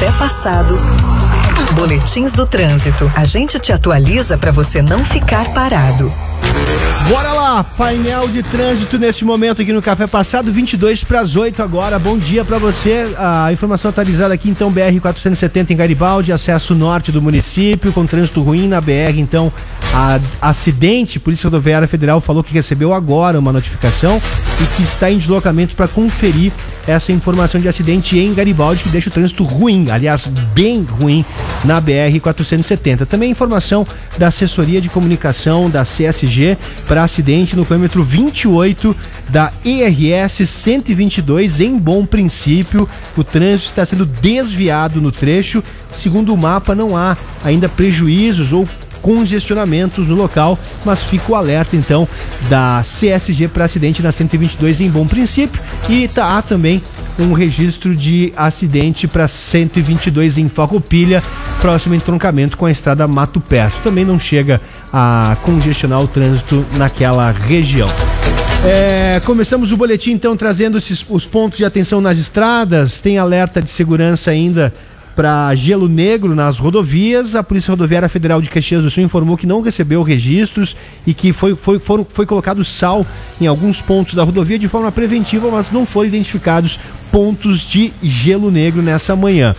Café Passado. Boletins do trânsito. A gente te atualiza para você não ficar parado. Bora lá, painel de trânsito neste momento aqui no Café Passado, 22 para as 8 agora. Bom dia para você. A informação atualizada aqui então, BR-470 em Garibaldi, acesso norte do município, com trânsito ruim na BR, então acidente. Polícia Rodoviária Federal falou que recebeu agora uma notificação e que está em deslocamento para conferir essa informação de acidente em Garibaldi, que deixa o trânsito ruim, aliás, bem ruim na BR-470. Também informação da assessoria de comunicação da CSG para acidente no quilômetro 28 da ERS 122 em Bom Princípio. O trânsito está sendo desviado no trecho. Segundo o mapa, não há ainda prejuízos ou congestionamentos no local, mas fica o alerta então da CSG para acidente na 122 em Bom Princípio, e há também um registro de acidente para 122 em Farroupilha, próximo entroncamento com a estrada Mato Perto. Também não chega a congestionar o trânsito naquela região. Começamos o boletim então trazendo os pontos de atenção nas estradas. Tem alerta de segurança ainda para gelo negro nas rodovias. A Polícia Rodoviária Federal de Caxias do Sul informou que não recebeu registros e que foi colocado sal em alguns pontos da rodovia de forma preventiva, mas não foram identificados pontos de gelo negro nessa manhã.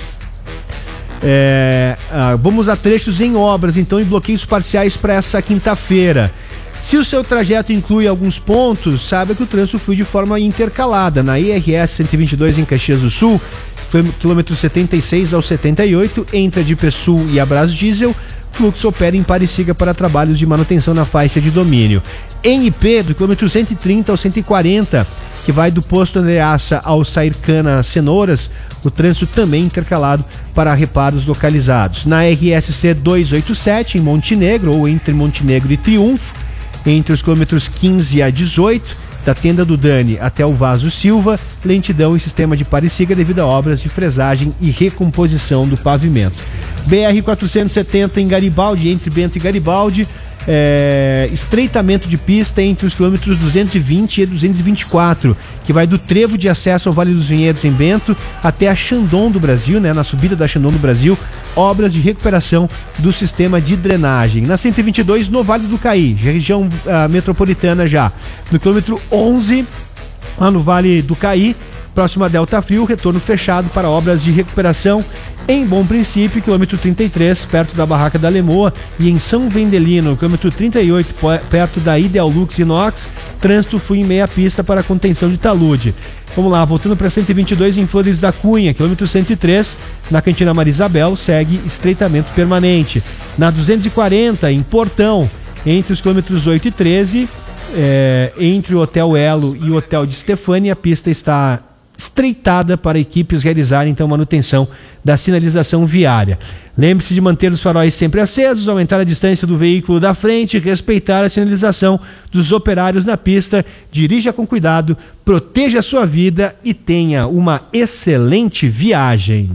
Vamos a trechos em obras então e bloqueios parciais para essa quinta-feira. Se o seu trajeto inclui alguns pontos, saiba que o trânsito flui de forma intercalada. Na IRS 122 em Caxias do Sul, quilômetro 76 ao 78, entre a Dipe Sul e a Brás Diesel, fluxo opera em pare e siga para trabalhos de manutenção na faixa de domínio. Em IP, do quilômetro 130 ao 140, que vai do posto Andreaça ao Saircana Cenouras, o trânsito também intercalado para reparos localizados. Na RSC 287, em Montenegro, ou entre Montenegro e Triunfo, entre os quilômetros 15 a 18, da Tenda do Dani até o Vaso Silva, lentidão em sistema de pare e siga devido a obras de fresagem e recomposição do pavimento. BR-470 em Garibaldi, entre Bento e Garibaldi, estreitamento de pista entre os quilômetros 220 e 224, que vai do trevo de acesso ao Vale dos Vinhedos em Bento até a Xandão do Brasil, na subida da Xandão do Brasil, obras de recuperação do sistema de drenagem. Na 122, no Vale do Caí, região metropolitana já, no quilômetro 11, lá no Vale do Caí, próximo a Delta Frio, retorno fechado para obras de recuperação. Em Bom Princípio, quilômetro 33, perto da Barraca da Lemoa, e em São Vendelino, quilômetro 38, perto da Ideal Lux Inox, trânsito flui em meia pista para contenção de talude. Vamos lá, voltando para 122 em Flores da Cunha, quilômetro 103, na Cantina Maria Isabel, segue estreitamento permanente. Na 240, em Portão, entre os quilômetros 8 e 13, entre o Hotel Elo e o Hotel de Stefani, a pista está estreitada para equipes realizarem então manutenção da sinalização viária. Lembre-se de manter os faróis sempre acesos, aumentar a distância do veículo da frente, respeitar a sinalização dos operários na pista. Dirija com cuidado, proteja a sua vida e tenha uma excelente viagem.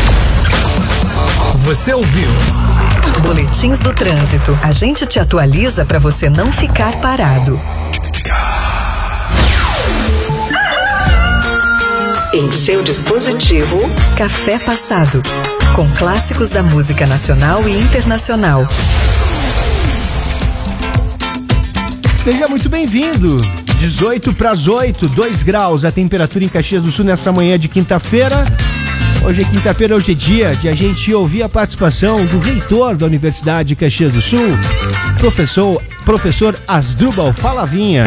Você ouviu Boletins do Trânsito. A gente te atualiza para você não ficar parado. Em seu dispositivo, Café Passado, com clássicos da música nacional e internacional. Seja muito bem-vindo. 18 para as 8, 2 graus a temperatura em Caxias do Sul nessa manhã de quinta-feira. Hoje é quinta-feira, hoje é dia de a gente ouvir a participação do reitor da Universidade de Caxias do Sul, professor Asdrubal Falavinha.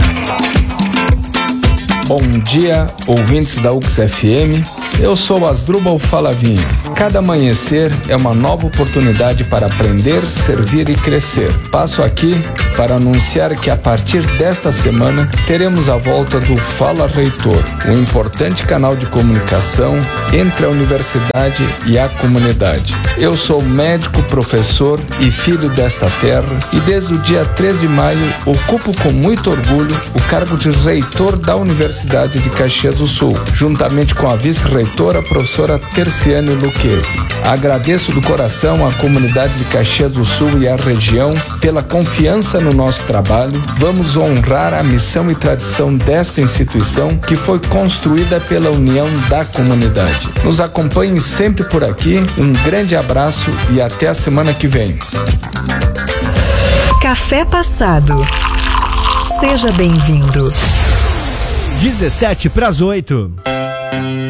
Bom dia, ouvintes da UX-FM. Eu sou Asdrubal Falavinha. Cada amanhecer é uma nova oportunidade para aprender, servir e crescer. Passo aqui para anunciar que a partir desta semana teremos a volta do Fala Reitor, um importante canal de comunicação entre a universidade e a comunidade. Eu sou médico, professor e filho desta terra e desde o dia 13 de maio ocupo com muito orgulho o cargo de reitor da universidade Universidade de Caxias do Sul, juntamente com a vice-reitora, professora Terciane Lucchesi. Agradeço do coração à comunidade de Caxias do Sul e à região pela confiança no nosso trabalho. Vamos honrar a missão e tradição desta instituição que foi construída pela união da comunidade. Nos acompanhem sempre por aqui. Um grande abraço e até a semana que vem. Café Passado. Seja bem-vindo. 17 para as 8.